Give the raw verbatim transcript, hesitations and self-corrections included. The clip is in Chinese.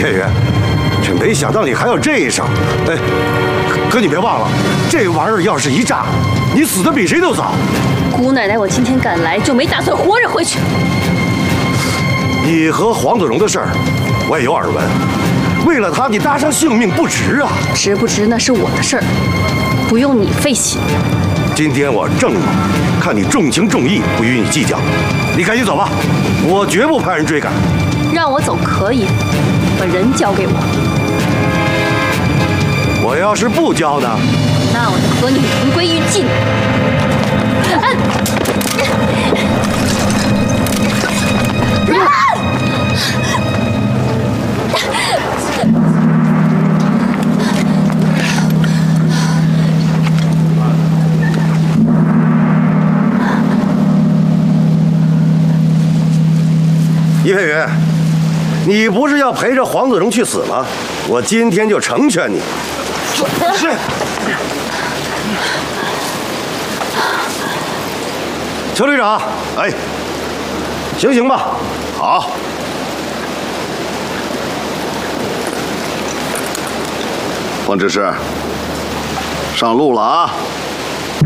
月月，这没想到你还有这一手。哎，可你别忘了，这玩意儿要是一炸，你死的比谁都早。 姑奶奶，我今天赶来就没打算活着回去。 你和黄子荣的事儿，我也有耳闻。为了他，你搭上性命不值啊！ 值不值那是我的事儿，不用你费心。 今天我郑某看你重情重义，不与你计较。你赶紧走吧，我绝不派人追赶。 让我走可以，把人交给我。 我要是不交呢？ 那我就和你同归于尽。 叶佩云，你不是要陪着黄子荣去死吗？我今天就成全你。是。邱旅长， 哎， 行刑吧。 好。黄执事，上路了啊！